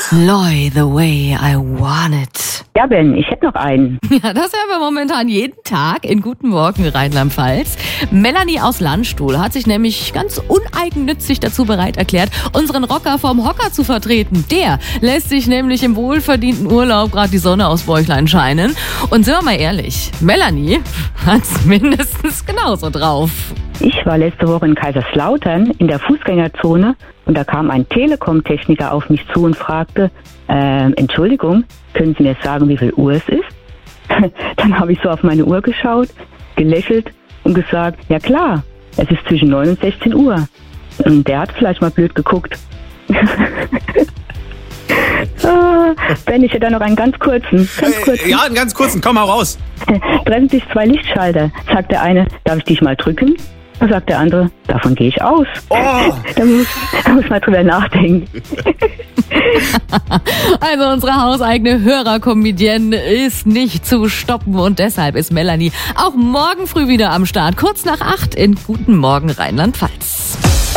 Loy, the way I want it. Ja, Ben, ich hätte noch einen. Ja, das hören wir momentan jeden Tag in Guten Morgen Rheinland-Pfalz. Melanie aus Landstuhl hat sich nämlich ganz uneigennützig dazu bereit erklärt, unseren Rocker vom Hocker zu vertreten. Der lässt sich nämlich im wohlverdienten Urlaub gerade die Sonne aus Bäuchlein scheinen. Und sind wir mal ehrlich, Melanie hat's mindestens genauso drauf. Ich war letzte Woche in Kaiserslautern in der Fußgängerzone und da kam ein Telekom-Techniker auf mich zu und fragte, Entschuldigung, können Sie mir sagen, wie viel Uhr es ist? Dann habe ich so auf meine Uhr geschaut, gelächelt und gesagt, ja klar, es ist zwischen 9 und 16 Uhr. Und der hat vielleicht mal blöd geguckt. Ben, ich hätte da noch einen ganz kurzen. Ja, einen ganz kurzen, komm mal raus. Treffen sich zwei Lichtschalter. Sagt der eine, darf ich dich mal drücken? Da sagt der andere, davon gehe ich aus. Oh. Da muss man drüber nachdenken. Also unsere hauseigene Hörerkomödienne ist nicht zu stoppen und deshalb ist Melanie auch morgen früh wieder am Start. Kurz nach 8 in Guten Morgen Rheinland-Pfalz.